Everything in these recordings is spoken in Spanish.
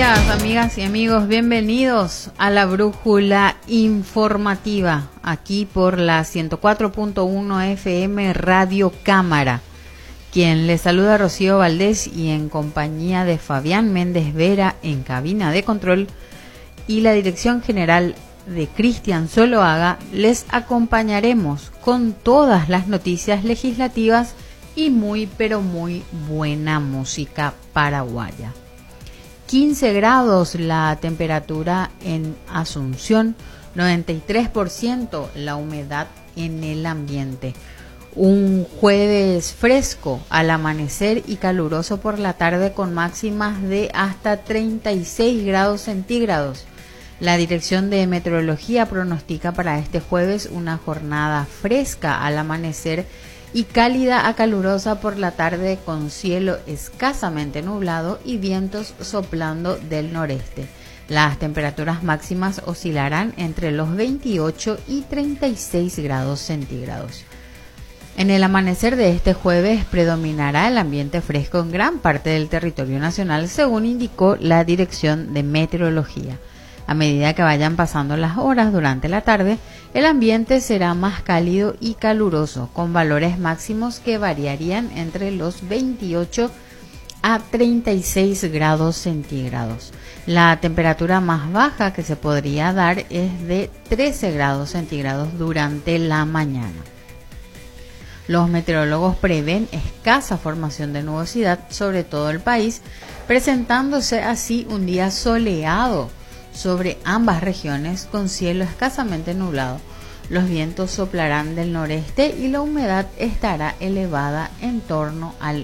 días, amigas y amigos. Bienvenidos a la Brújula Informativa, aquí por la 104.1 FM Radio Cámara. Quien les saluda, Rocío Valdés, y en compañía de Fabián Méndez Vera en cabina de control y la dirección general de Cristian Soloaga, les acompañaremos con todas las noticias legislativas y muy pero muy buena música paraguaya. 15 grados la temperatura en Asunción, 93% la humedad en el ambiente. Un jueves fresco al amanecer y caluroso por la tarde con máximas de hasta 36 grados centígrados. La Dirección de Meteorología pronostica para este jueves una jornada fresca al amanecer y cálida a calurosa por la tarde con cielo escasamente nublado y vientos soplando del noreste. Las temperaturas máximas oscilarán entre los 28 y 36 grados centígrados. En el amanecer de este jueves predominará el ambiente fresco en gran parte del territorio nacional, según indicó la Dirección de Meteorología. A medida que vayan pasando las horas durante la tarde, el ambiente será más cálido y caluroso, con valores máximos que variarían entre los 28 a 36 grados centígrados. La temperatura más baja que se podría dar es de 13 grados centígrados durante la mañana. Los meteorólogos prevén escasa formación de nubosidad sobre todo el país, presentándose así un día soleado sobre ambas regiones con cielo escasamente nublado. Los vientos soplarán del noreste y la humedad estará elevada en torno al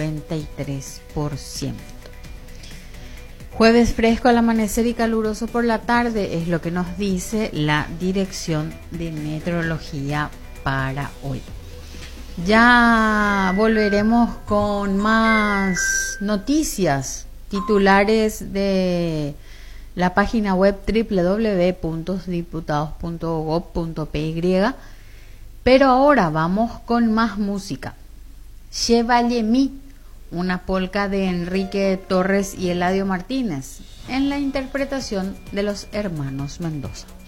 93%. Jueves fresco al amanecer y caluroso por la tarde es lo que nos dice la Dirección de Meteorología para hoy. Ya volveremos con más noticias, titulares de la página web www.diputados.gov.py, pero ahora vamos con más música. Chevalier Mi, una polca de Enrique Torres y Eladio Martínez, en la interpretación de los hermanos Mendoza.